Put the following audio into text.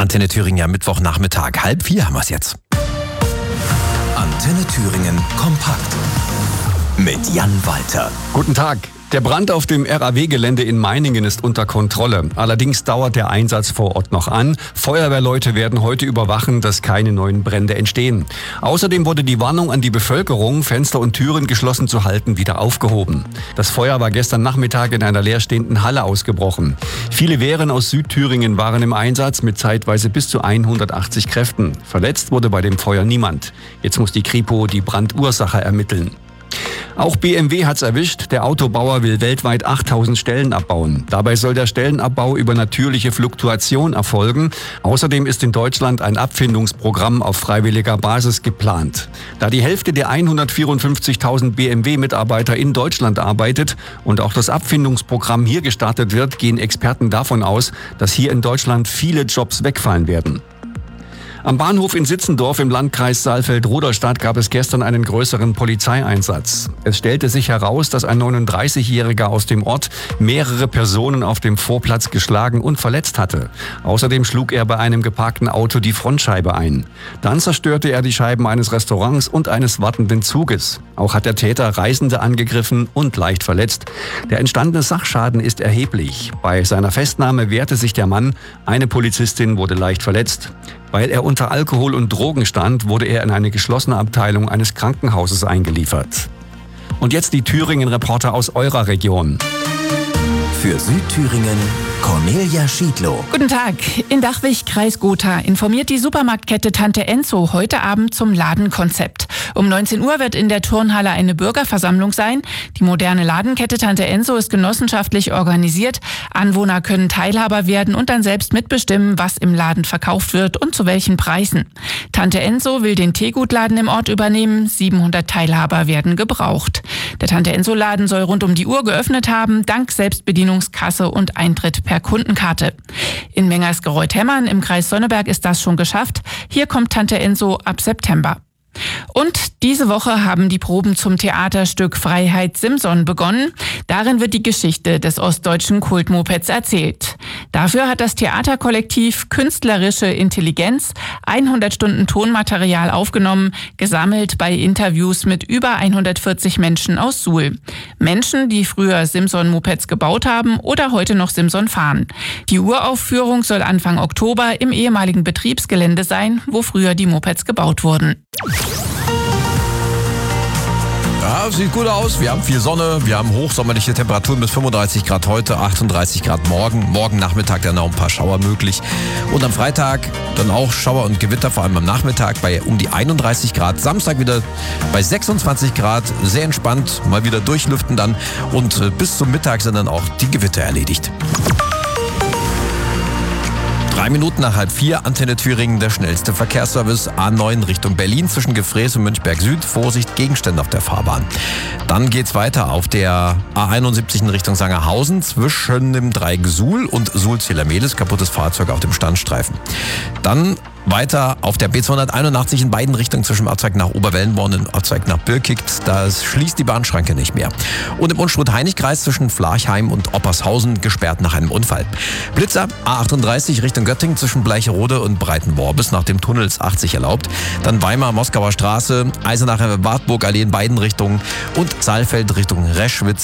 Antenne Thüringen, ja, Mittwochnachmittag. 3:30 haben wir es jetzt. Antenne Thüringen kompakt mit Jan Walter. Guten Tag. Der Brand auf dem RAW-Gelände in Meiningen ist unter Kontrolle. Allerdings dauert der Einsatz vor Ort noch an. Feuerwehrleute werden heute überwachen, dass keine neuen Brände entstehen. Außerdem wurde die Warnung an die Bevölkerung, Fenster und Türen geschlossen zu halten, wieder aufgehoben. Das Feuer war gestern Nachmittag in einer leerstehenden Halle ausgebrochen. Viele Wehren aus Südthüringen waren im Einsatz mit zeitweise bis zu 180 Kräften. Verletzt wurde bei dem Feuer niemand. Jetzt muss die Kripo die Brandursache ermitteln. Auch BMW hat's erwischt. Der Autobauer will weltweit 8000 Stellen abbauen. Dabei soll der Stellenabbau über natürliche Fluktuation erfolgen. Außerdem ist in Deutschland ein Abfindungsprogramm auf freiwilliger Basis geplant. Da die Hälfte der 154.000 BMW-Mitarbeiter in Deutschland arbeitet und auch das Abfindungsprogramm hier gestartet wird, gehen Experten davon aus, dass hier in Deutschland viele Jobs wegfallen werden. Am Bahnhof in Sitzendorf im Landkreis Saalfeld-Rudolstadt gab es gestern einen größeren Polizeieinsatz. Es stellte sich heraus, dass ein 39-Jähriger aus dem Ort mehrere Personen auf dem Vorplatz geschlagen und verletzt hatte. Außerdem schlug er bei einem geparkten Auto die Frontscheibe ein. Dann zerstörte er die Scheiben eines Restaurants und eines wartenden Zuges. Auch hat der Täter Reisende angegriffen und leicht verletzt. Der entstandene Sachschaden ist erheblich. Bei seiner Festnahme wehrte sich der Mann. Eine Polizistin wurde leicht verletzt. Weil er unter Alkohol und Drogen stand, wurde er in eine geschlossene Abteilung eines Krankenhauses eingeliefert. Und jetzt die Thüringen-Reporter aus eurer Region. Für Südthüringen Cornelia Schiedlow. Guten Tag. In Dachwig, Kreis Gotha, informiert die Supermarktkette Tante Enzo heute Abend zum Ladenkonzept. Um 19 Uhr wird in der Turnhalle eine Bürgerversammlung sein. Die moderne Ladenkette Tante Enzo ist genossenschaftlich organisiert. Anwohner können Teilhaber werden und dann selbst mitbestimmen, was im Laden verkauft wird und zu welchen Preisen. Tante Enzo will den Teegutladen im Ort übernehmen. 700 Teilhaber werden gebraucht. Der Tante Enzo Laden soll rund um die Uhr geöffnet haben, dank Selbstbedienungskasse und Eintritt per Kundenkarte. In Mengersgereuth-Hemmern im Kreis Sonneberg ist das schon geschafft. Hier kommt Tante Enzo ab September. Und diese Woche haben die Proben zum Theaterstück Freiheit Simson begonnen. Darin wird die Geschichte des ostdeutschen Kultmopeds erzählt. Dafür hat das Theaterkollektiv Künstlerische Intelligenz 100 Stunden Tonmaterial aufgenommen, gesammelt bei Interviews mit über 140 Menschen aus Suhl. Menschen, die früher Simson-Mopeds gebaut haben oder heute noch Simson fahren. Die Uraufführung soll Anfang Oktober im ehemaligen Betriebsgelände sein, wo früher die Mopeds gebaut wurden. Ja, sieht gut aus. Wir haben viel Sonne, wir haben hochsommerliche Temperaturen bis 35 Grad heute, 38 Grad morgen. Morgen Nachmittag dann auch ein paar Schauer möglich. Und am Freitag dann auch Schauer und Gewitter, vor allem am Nachmittag bei um die 31 Grad. Samstag wieder bei 26 Grad, sehr entspannt, mal wieder durchlüften dann. Und bis zum Mittag sind dann auch die Gewitter erledigt. 3 Minuten nach 3:30, Antenne Thüringen, der schnellste Verkehrsservice. A9 Richtung Berlin zwischen Gefrees und Münchberg Süd. Vorsicht, Gegenstände auf der Fahrbahn. Dann geht's weiter auf der A71 in Richtung Sangerhausen zwischen dem Dreieck Suhl und Suhl-Zählermehlis. Kaputtes Fahrzeug auf dem Standstreifen. Dann weiter auf der B281 in beiden Richtungen zwischen Abzweig nach Oberwellenborn und Abzweig nach Birkigt. Da schließt die Bahnschranke nicht mehr. Und im Unstrut-Heinig-Kreis zwischen Flarchheim und Oppershausen gesperrt nach einem Unfall. Blitzer A38 Richtung Göttingen zwischen Bleicherode und Breitenworbis nach dem Tunnel ist 80 erlaubt. Dann Weimar-Moskauer Straße, Eisenacher Wartburg Allee in beiden Richtungen und Saalfeld Richtung Reschwitz